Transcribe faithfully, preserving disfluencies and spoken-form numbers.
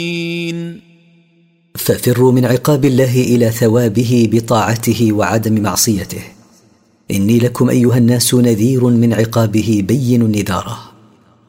ففروا من عقاب الله إلى ثوابه بطاعته وعدم معصيته. إني لكم أيها الناس نذير من عقابه بين نذاره.